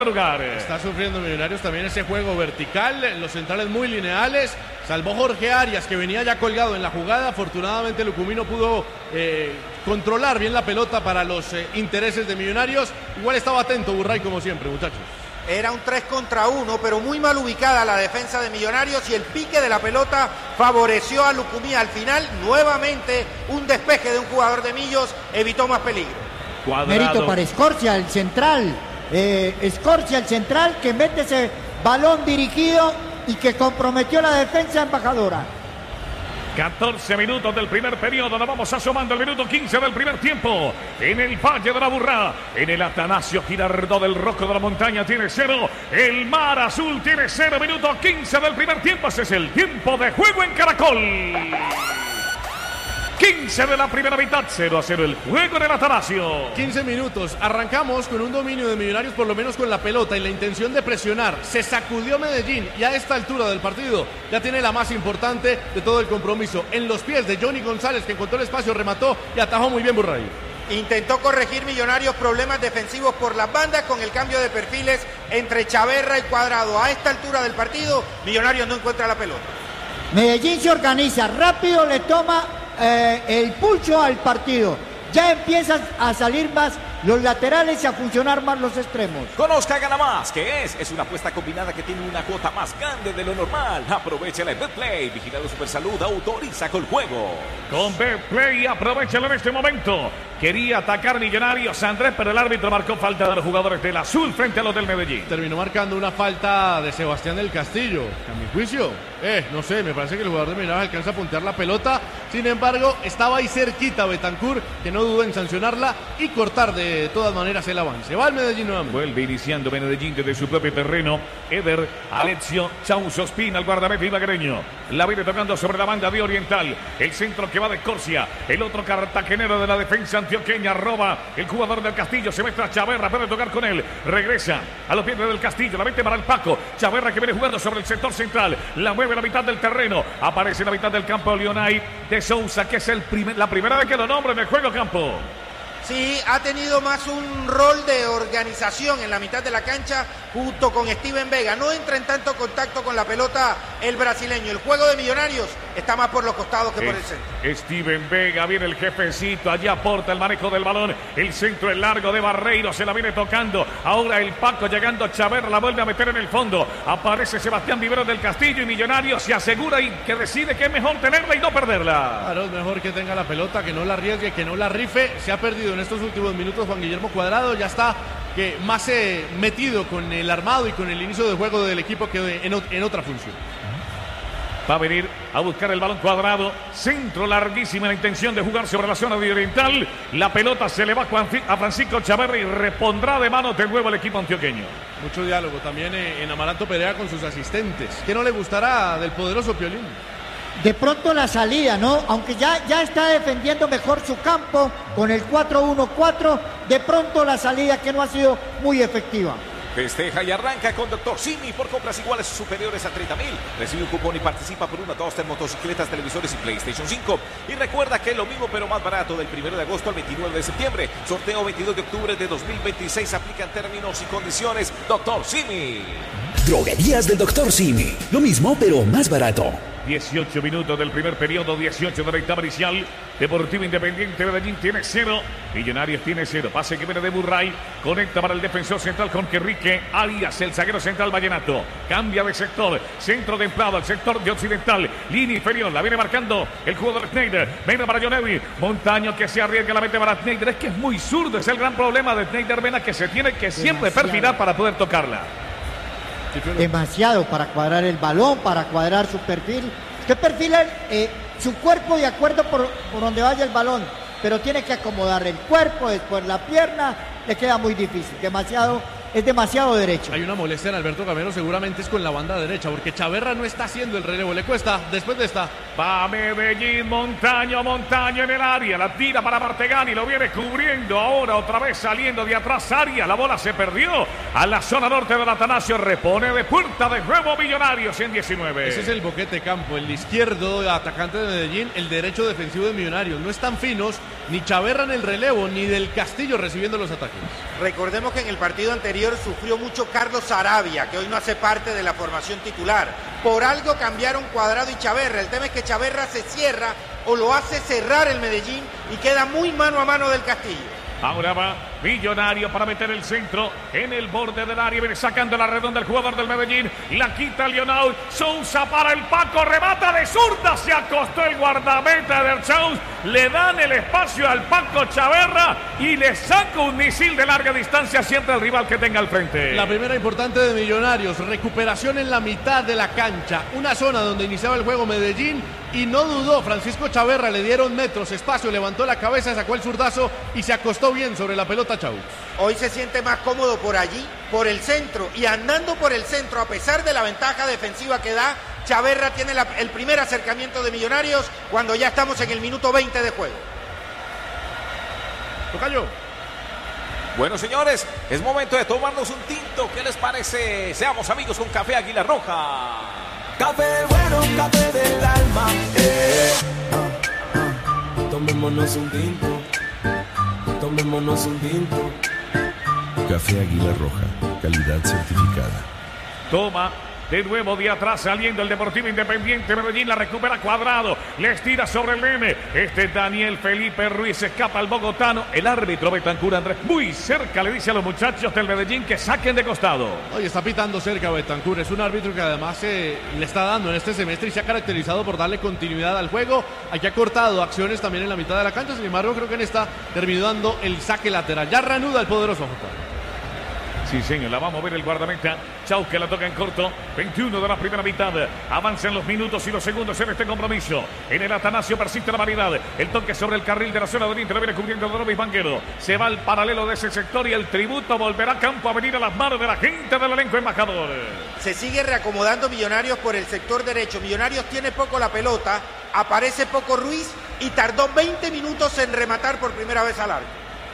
lugar. Está sufriendo Millonarios también ese juego vertical, los centrales muy lineales, salvó Jorge Arias que venía ya colgado en la jugada. Afortunadamente Lucumino pudo controlar bien la pelota para los intereses de Millonarios. Igual estaba atento Burray como siempre, muchachos. Era un 3 contra 1, pero muy mal ubicada la defensa de Millonarios y el pique de la pelota favoreció a Lucumí. Al final, nuevamente, un despeje de un jugador de Millos evitó más peligro. Cuadrado. Mérito para Escorcia, el central. Escorcia, el central, que mete ese balón dirigido y que comprometió la defensa embajadora. 14 minutos del primer periodo, nos vamos asomando el minuto 15 del primer tiempo. En el Valle de la Burrá, en el Atanasio Girardot del Rocco de la Montaña tiene 0, el Mar Azul tiene 0, minuto 15 del primer tiempo. Ese es el tiempo de juego en Caracol. 15 de la primera mitad, 0-0 el juego en el Atanasio. 15 minutos, arrancamos con un dominio de Millonarios, por lo menos con la pelota y la intención de presionar. Se sacudió Medellín y a esta altura del partido ya tiene la más importante de todo el compromiso. En los pies de Johnny González, que encontró el espacio, remató y atajó muy bien Burray. Intentó corregir Millonarios problemas defensivos por las bandas con el cambio de perfiles entre Chaverra y Cuadrado. A esta altura del partido, Millonarios no encuentra la pelota. Medellín se organiza, rápido le toma el pulso al partido. Ya empiezan a salir más los laterales y a funcionar más los extremos. Conozca Gana Más, ¿qué es? Es una apuesta combinada que tiene una cuota más grande de lo normal. Aprovechala en Betplay, vigilado Supersalud, autoriza con juego. Con Betplay, aprovechalo en este momento. Quería atacar Millonarios Andrés, pero el árbitro marcó falta de los jugadores del Azul frente a los del Medellín. Terminó marcando una falta de Sebastián del Castillo. A mi juicio, no sé, me parece que el jugador de Millonarios alcanza a puntear la pelota. Sin embargo, estaba ahí cerquita Betancur, que no dudó en sancionarla y cortar de todas maneras el avance. Va el Medellín nuevamente. Vuelve iniciando Medellín desde su propio terreno. Eder, Alexio, Chauzo Espina, el guardameta ibaguereño. La viene tocando sobre la banda de Oriental. El centro que va de Escorcia. El otro cartagenero de la defensa antioqueña. Roba el jugador del Castillo. Se mete a Chaverra. Puede tocar con él. Regresa a los pies del Castillo. La mete para el Paco. Chaverra que viene jugando sobre el sector central. La mueve a la mitad del terreno. Aparece en la mitad del campo Leonay de Sousa, que es la primera vez que lo nombra en el juego campo. Sí, ha tenido más un rol de organización en la mitad de la cancha junto con Steven Vega. No entra en tanto contacto con la pelota el brasileño. El juego de Millonarios está más por los costados que por el centro. Steven Vega, viene el jefecito, allí aporta el manejo del balón. El centro es largo de Barreiro, se la viene tocando. Ahora el Paco llegando a Chaverra, la vuelve a meter en el fondo. Aparece Sebastián Vivero del Castillo y Millonarios se asegura y que decide que es mejor tenerla y no perderla. Claro, es mejor que tenga la pelota, que no la arriesgue, que no la rife. Se ha perdido en estos últimos minutos Juan Guillermo Cuadrado, ya está que más metido con el armado y con el inicio de juego del equipo que en otra función. Va a venir a buscar el balón Cuadrado, centro larguísima, la intención de jugar sobre la zona de Oriental. La pelota se le va a Francisco Chaverra y repondrá de manos de nuevo el equipo antioqueño. Mucho diálogo también en Amaranto Perea con sus asistentes. ¿Qué no le gustará del poderoso Piolín? De pronto la salida, ¿no? Aunque ya está defendiendo mejor su campo con el 4-1-4, de pronto la salida que no ha sido muy efectiva. Festeja y arranca con Dr. Simi por compras iguales o superiores a 30.000. Recibe un cupón y participa por una toaster, motocicletas, televisores y PlayStation 5. Y recuerda que es lo mismo pero más barato del 1 de agosto al 29 de septiembre. Sorteo 22 de octubre de 2026. Aplican términos y condiciones. Dr. Simi. Droguerías del Dr. Simi. Lo mismo pero más barato. 18 minutos del primer periodo, 18 de la etapa inicial. Deportivo Independiente Medellín tiene 0, Millonarios tiene 0. Pase que viene de Burray, conecta para el defensor central con Querrique Arias, el zaguero central Vallenato. Cambia de sector, centro de emplado al sector de Occidental, línea inferior, la viene marcando el jugador Schneider. Venga para Jonevi, Montaño que se arriesga, la mete para Schneider. Es que es muy zurdo, es el gran problema de Schneider Vena, que se tiene que siempre perfilar para poder tocarla. Demasiado para cuadrar el balón, para cuadrar su perfil. Usted perfila su cuerpo de acuerdo por donde vaya el balón, pero tiene que acomodar el cuerpo, después la pierna, le queda muy difícil. Es demasiado derecho. Hay una molestia en Alberto Gamero, seguramente es con la banda derecha, porque Chaverra no está haciendo el relevo, le cuesta después de esta. Va Medellín, Montaño en el área, la tira para Martegani, lo viene cubriendo ahora, otra vez saliendo de atrás Arias, la bola se perdió a la zona norte del Atanasio, repone de puerta de nuevo Millonarios en 19. Ese es el boquete campo, el izquierdo atacante de Medellín, el derecho defensivo de Millonarios. No están finos ni Chaverra en el relevo, ni del Castillo recibiendo los ataques. Recordemos que en el partido anterior anterior sufrió mucho Carlos Sarabia, que hoy no hace parte de la formación titular. Por algo cambiaron Cuadrado y Chaverra. El tema es que Chaverra se cierra o lo hace cerrar el Medellín y queda muy mano a mano del Castillo. Ahora va Millonario para meter el centro en el borde del área. Viene sacando la redonda el jugador del Medellín. La quita Lionel Sousa para el Paco. Remata de zurda. Se acostó el guardameta de Chaus. Le dan el espacio al Paco Chaverra y le saca un misil de larga distancia siempre al rival que tenga al frente. La primera importante de Millonarios. Recuperación en la mitad de la cancha. Una zona donde iniciaba el juego Medellín y no dudó. Francisco Chaverra, le dieron metros, espacio, levantó la cabeza, sacó el zurdazo y se acostó bien sobre la pelota Chaus. Hoy se siente más cómodo por allí, por el centro, y andando por el centro, a pesar de la ventaja defensiva que da, Chaverra tiene el primer acercamiento de Millonarios cuando ya estamos en el minuto 20 de juego. Tocayo. Bueno, señores, es momento de tomarnos un tinto. ¿Qué les parece? Seamos amigos con Café Águila Roja. Café bueno, café del alma. Tomémonos un tinto. Tomémonos un tinto. Café Águila Roja, calidad certificada. Toma de nuevo de atrás saliendo el Deportivo Independiente Medellín. La recupera Cuadrado. Le estira sobre el nene. Daniel Felipe Ruiz escapa al bogotano. El árbitro Betancur Andrés muy cerca le dice a los muchachos del Medellín que saquen de costado. Hoy está pitando cerca Betancur. Es un árbitro que además le está dando en este semestre y se ha caracterizado por darle continuidad al juego. Aquí ha cortado acciones también en la mitad de la cancha. Sin embargo, creo que en esta terminó dando el saque lateral. Ya reanuda el poderoso J. Sí, señor, la va a mover el guardameta. Chaus que la toca en corto. 21 de la primera mitad. Avanzan los minutos y los segundos en este compromiso. En el Atanasio persiste la variedad. El toque sobre el carril de la zona de oriente lo viene cubriendo Donovis Banguero. Se va al paralelo de ese sector y el tributo volverá a campo a venir a las manos de la gente del elenco embajador. Se sigue reacomodando Millonarios por el sector derecho. Millonarios tiene poco la pelota. Aparece poco Ruiz y tardó 20 minutos en rematar por primera vez al arco.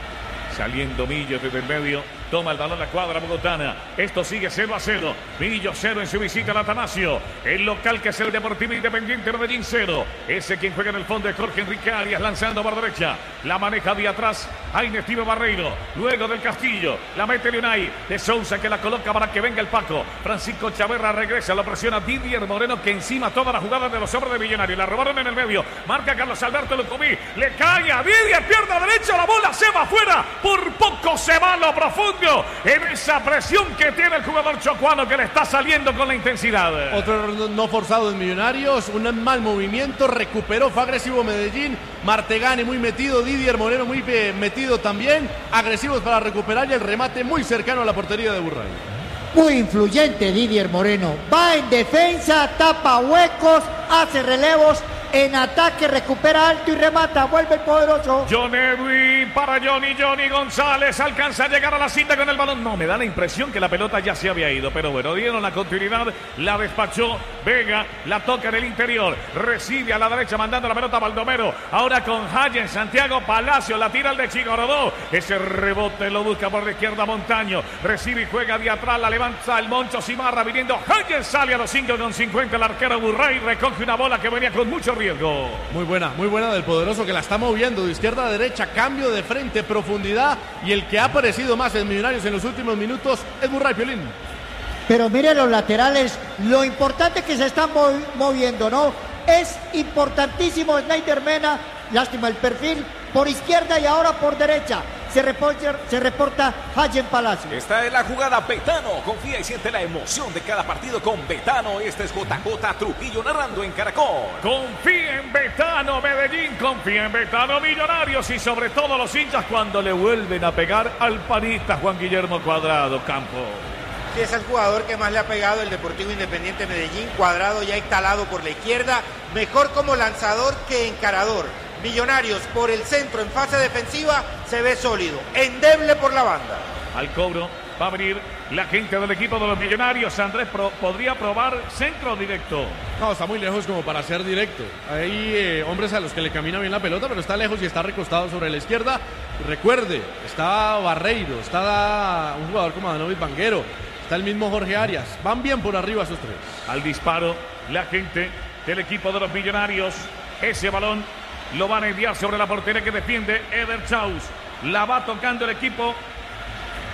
Saliendo Millo desde el medio, toma el balón la cuadra bogotana. Esto sigue 0-0. Millo 0 en su visita al Atanasio. El local que es el Deportivo Independiente Medellín 0. Ese quien juega en el fondo es Jorge Enrique Arias lanzando por derecha. La maneja de atrás Jaime Steve Barreiro. Luego del Castillo. La mete Leonay de Sousa que la coloca para que venga el Paco. Francisco Chaverra regresa. Lo presiona Didier Moreno que encima toda la jugada de los hombres de Millonarios. La robaron en el medio. Marca Carlos Alberto Lucumí. Le cae a Didier. Pierna derecha. La bola se va afuera. Por poco se va a lo profundo en esa presión que tiene el jugador chocuano que le está saliendo con la intensidad. Otro error no forzado en Millonarios, un mal movimiento, recuperó, fue agresivo Medellín, Martegani muy metido, Didier Moreno muy metido también, agresivos para recuperar y el remate muy cercano a la portería de Burray. Muy influyente Didier Moreno, va en defensa, tapa huecos, hace relevos. En ataque recupera alto y remata, vuelve el poderoso. John Edwin para Johnny González, alcanza a llegar a la cinta con el balón. No, me da la impresión que la pelota ya se había ido, pero bueno, dieron la continuidad, la despachó Vega, la toca en el interior, recibe a la derecha mandando la pelota a Baldomero, ahora con Hayen, Santiago Palacio, la tira al de Chigorodó, ese rebote lo busca por la izquierda Montaño, recibe y juega de atrás, la levanta el Moncho Cimarra, viniendo Hayen, sale a los 5,50 el arquero Burray, recoge una bola que venía con mucho riesgo. Muy buena del poderoso que la está moviendo de izquierda a derecha, cambio de frente, profundidad y el que ha aparecido más en Millonarios en los últimos minutos es Burray Piolín. Pero mire los laterales, lo importante que se están moviendo, ¿no? Es importantísimo Snyder Mena, lástima el perfil, por izquierda y ahora por derecha. Se reporta Hayen Palacio. Esta es la jugada Betano. Confía y siente la emoción de cada partido con Betano. Este es JJ Trujillo narrando en Caracol. Confía en Betano Medellín, confía en Betano Millonarios y sobre todo los hinchas cuando le vuelven a pegar al panista Juan Guillermo Cuadrado Campo. Sí, es el jugador que más le ha pegado el Deportivo Independiente Medellín. Cuadrado ya instalado por la izquierda, mejor como lanzador que encarador. Millonarios por el centro en fase defensiva se ve sólido, endeble por la banda. Al cobro va a venir la gente del equipo de los Millonarios. Andrés podría probar centro directo. No, está muy lejos como para ser directo. Hay hombres a los que le camina bien la pelota, pero está lejos y está recostado sobre la izquierda. Recuerde, está Barreiro, está un jugador como Danovis Banguero, está el mismo Jorge Arias. Van bien por arriba esos tres. Al disparo, la gente del equipo de los Millonarios. Ese balón lo van a enviar sobre la portería que defiende Eder Chaus. La va tocando el equipo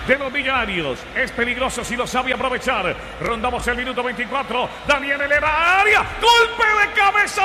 de los Millonarios. Es peligroso si lo sabe aprovechar. Rondamos el minuto 24. Daniel Herrera, área. Golpe de cabeza